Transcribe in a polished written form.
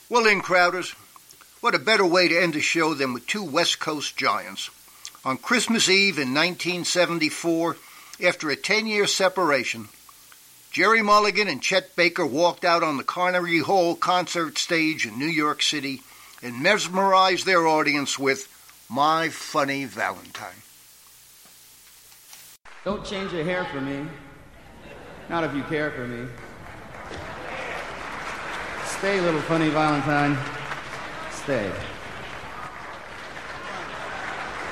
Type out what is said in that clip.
Well, then, Crowders, what a better way to end a show than with two West Coast giants. On Christmas Eve in 1974, after a 10-year separation, Jerry Mulligan and Chet Baker walked out on the Carnegie Hall concert stage in New York City and mesmerized their audience with My Funny Valentine. Don't change your hair for me. Not if you care for me. Stay, little funny Valentine. Stay.